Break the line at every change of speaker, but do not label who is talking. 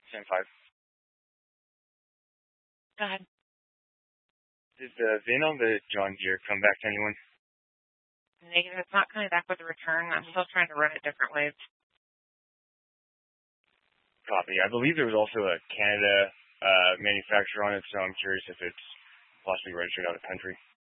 Same 5.
Go ahead.
Did the VIN on the John Deere come back to anyone?
Negative. It's not coming back with a return. I'm still trying to run it different ways.
Copy. I believe there was also a Canada manufacturer on it, so I'm curious if it's possibly registered out of country.